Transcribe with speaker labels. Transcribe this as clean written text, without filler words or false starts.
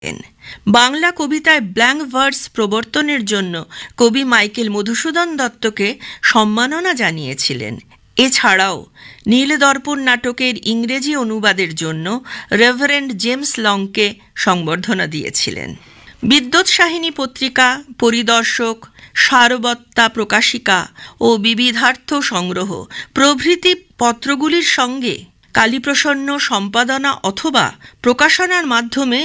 Speaker 1: বাংলা কবিতায় blank verse প্রবর্তনের জন্য কবি মাইকেল মধুসূদন দত্তকে সম্মাননা জানিয়েছিলেন। এছাড়াও নীলদর্পণ নাটকের ইংরেজি অনুবাদের জন্য রেভারেন্ড জেমস লংকে সংবর্ধনা দিয়েছিলেন। বিদ্যোৎসাহিনী পত্রিকা, পরিদর্শক, সারবত্তা প্রকাশিকা ও বিবিধার্থ সংগ্রহ প্রভৃতি পত্রগুলির সঙ্গে কালীপ্রসন্ন সম্পাদনা অথবা প্রকাশনার মাধ্যমে